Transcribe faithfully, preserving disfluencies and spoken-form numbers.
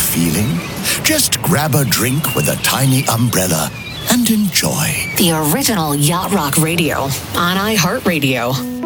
feeling? Just grab a drink with a tiny umbrella and enjoy. The original Yacht Rock Radio on iHeartRadio.